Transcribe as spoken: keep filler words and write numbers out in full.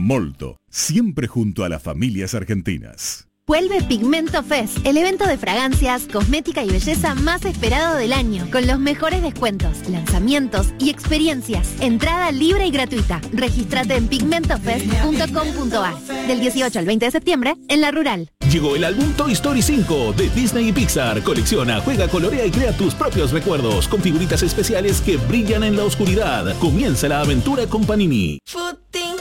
Molto, siempre junto a las familias argentinas. Vuelve Pigmento Fest, el evento de fragancias, cosmética y belleza más esperado del año, con los mejores descuentos, lanzamientos y experiencias. Entrada libre y gratuita. Regístrate en pigmento fest punto com punto a r del dieciocho al veinte de septiembre en La Rural. Llegó el álbum Toy Story cinco de Disney y Pixar. Colecciona, juega, colorea y crea tus propios recuerdos con figuritas especiales que brillan en la oscuridad. Comienza la aventura con Panini. Footing.